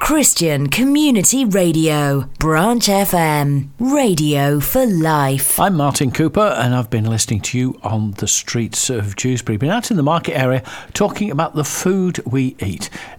Christian Community Radio, Branch FM, radio for life. I'm Martin Cooper and I've been listening to you on the streets of Dewsbury. Been out in the market area talking about the food we eat.